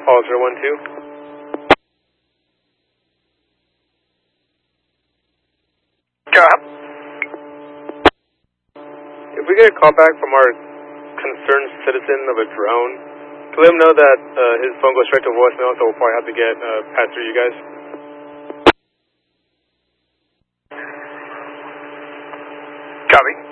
Paul 012. Cop. If we get a call back from our concerned citizen of a drone, can let him know that his phone goes straight to voicemail, so we'll probably have to get passed through you guys. Copy.